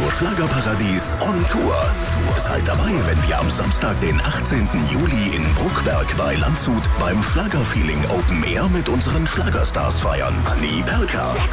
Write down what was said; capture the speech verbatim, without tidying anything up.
Radio Schlagerparadies on Tour. Seid dabei, wenn wir am Samstag, den achtzehnten Juli in Bruckberg bei Landshut beim Schlagerfeeling Open Air mit unseren Schlagerstars feiern. Anni Perka,